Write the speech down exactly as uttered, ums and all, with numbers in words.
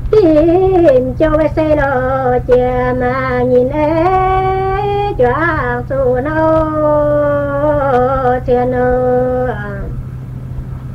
tìm cho bé xe lo chè mà nhìn ế choáng su nâu chè nâu